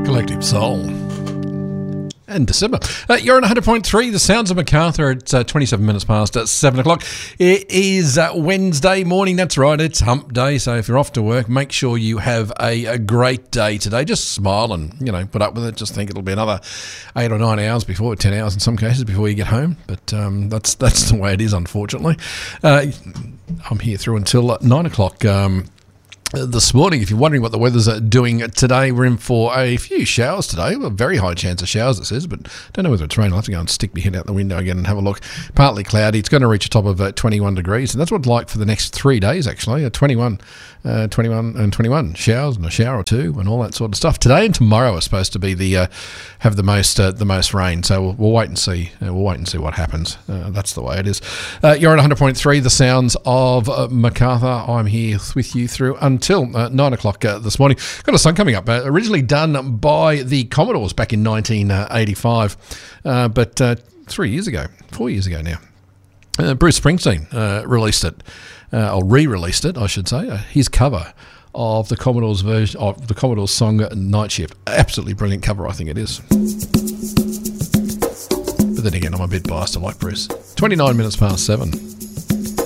Collective Soul. And December. You're on 100.3, the sounds of MacArthur at 27 minutes past 7 o'clock. It is Wednesday morning, that's right, it's hump day, so if you're off to work, make sure you have a great day today. Just smile and, put up with it. Just think it'll be another 8 or 9 hours 10 hours in some cases before you get home, but that's the way it is, unfortunately. I'm here through until 9 o'clock. This morning, if you're wondering what the weather's doing today, we're in for a few showers today. Well, a very high chance of showers, it says, but don't know whether it's rain. I'll have to go and stick my head out the window again and have a look. Partly cloudy. It's going to reach a top of 21 degrees, and that's what it's like for the next 3 days, actually. 21 and 21 showers and a shower or two and all that sort of stuff. Today and tomorrow are supposed to be have the most rain, so we'll wait and see. We'll wait and see what happens. That's the way it is. You're at 100.3, the sounds of MacArthur. I'm here with you through until 9 o'clock this morning. Got a song coming up, originally done by the Commodores back in 1985, but 4 years ago now, Bruce Springsteen released it, or re-released it, I should say, his cover of the Commodores version of the Commodores song Night Shift. Absolutely brilliant cover, I think it is. But then again, I'm a bit biased. I like Bruce. 29 minutes past 7.